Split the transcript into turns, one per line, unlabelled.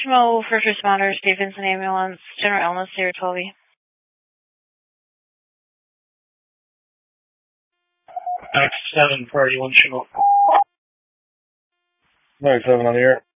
Schmo, first responders, Stevenson Ambulance, General Illness, Sierra 12E.
X7 Party 1 Schmo. 97 on the air.